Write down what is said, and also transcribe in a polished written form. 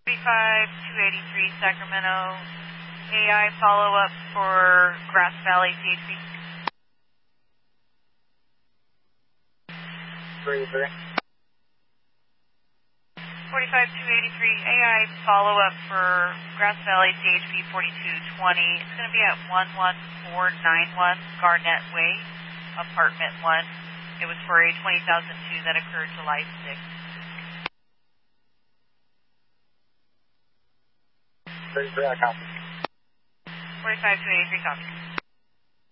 35283 Sacramento. AI follow-up for Grass Valley CHP. 45283 AI follow-up for Grass Valley CHP 4220. It's going to be at 11491 Garnett Way, Apartment 1. It was for a 20,002 that occurred July 6th. 33, I copy. 45283 copy.